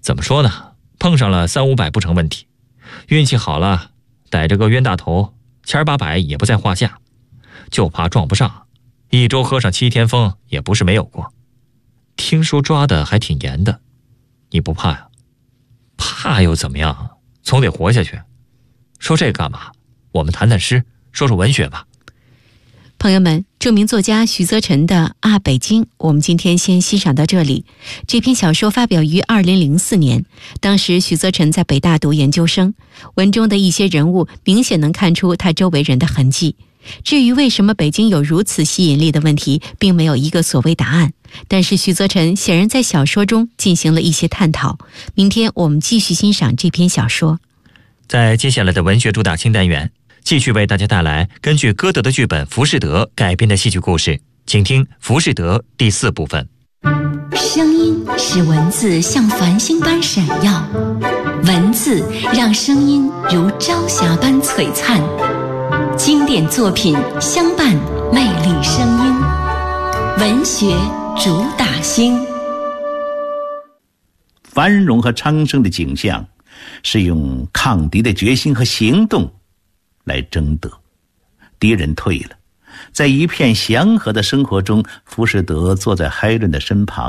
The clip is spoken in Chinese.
怎么说呢，碰上了300-500不成问题，运气好了逮着个冤大头，1000-800也不在话下，就怕撞不上，1周喝上7天风也不是没有过。听说抓的还挺严的，你不怕呀？怕又怎么样，总得活下去。说这个干嘛？我们谈谈诗，说说文学吧。 朋友们，著名作家徐则臣的《啊北京》，我们今天先欣赏到这里。这篇小说发表于2004年，当时徐则臣在北大读研究生，文中的一些人物明显能看出他周围人的痕迹。至于为什么北京有如此吸引力的问题，并没有一个所谓答案，但是徐则臣显然在小说中进行了一些探讨。明天我们继续欣赏这篇小说。 在接下来的文学主打新单元，继续为大家带来根据歌德的剧本《浮士德》改编的戏剧故事，请听《浮士德》第4部分。 声音使文字像繁星般闪耀，文字让声音如朝霞般璀璨。经典作品相伴，魅力声音，文学主打星。 繁荣和昌盛的景象是用抗敌的决心和行动来争得，敌人退了，在一片祥和的生活中，浮士德坐在海伦的身旁，